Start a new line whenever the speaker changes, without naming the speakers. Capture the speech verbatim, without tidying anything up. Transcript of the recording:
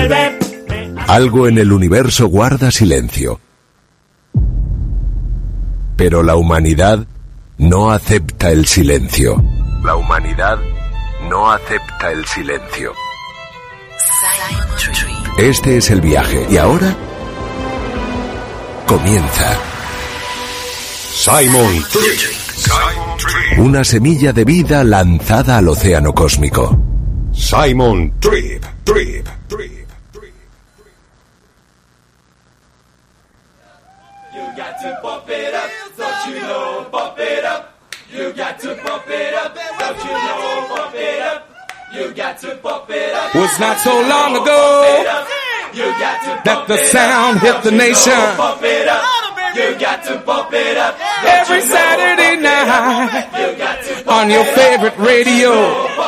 Algo en el universo guarda silencio. Pero la humanidad no acepta el silencio. La humanidad no acepta el silencio. Este es el viaje y ahora comienza
Simon Trip.
Una semilla de vida lanzada al océano cósmico.
Simon Trip, Trip, Trip.
You got to bump it up, don't you know, bump it up. You got to bump it up, don't you know, bump it up. You got to bump it up.
Was not so long ago that the sound hit the nation.
Bump it up. You got to bump it up.
Every Saturday night on your favorite radio.